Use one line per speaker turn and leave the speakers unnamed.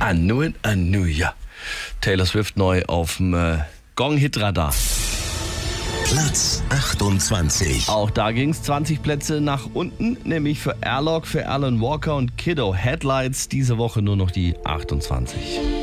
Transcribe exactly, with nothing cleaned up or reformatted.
Anu und Anu, ja. Taylor Swift neu auf dem äh, Gong-Hit-Radar.
Platz achtundzwanzig.
Auch da ging es zwanzig Plätze nach unten, nämlich für Airlock, für Alan Walker und Kiddo. Headlights diese Woche nur noch die achtundzwanzig.